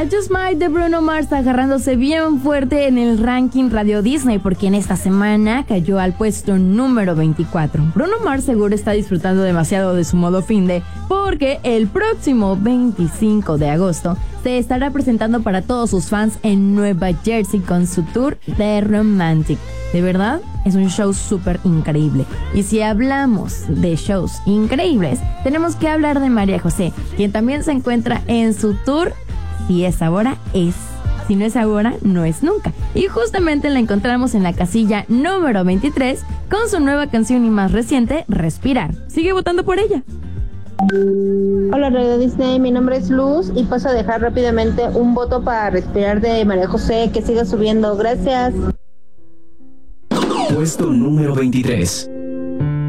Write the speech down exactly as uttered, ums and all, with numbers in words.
Just Might de Bruno Mars agarrándose bien fuerte en el ranking Radio Disney porque en esta semana cayó al puesto número veinticuatro. Bruno Mars seguro está disfrutando demasiado de su modo finde porque el próximo veinticinco de agosto se estará presentando para todos sus fans en Nueva Jersey con su tour de Romantic. De verdad, es un show súper increíble. Y si hablamos de shows increíbles, tenemos que hablar de María José, quien también se encuentra en su tour. Si es ahora, es. Si no es ahora, no es nunca. Y justamente la encontramos en la casilla número veintitrés con su nueva canción y más reciente, Respirar. Sigue votando por ella. Hola Radio Disney, mi nombre es Luz y paso a dejar rápidamente un voto para Respirar de María José, que siga subiendo. Gracias. Puesto número veintitrés.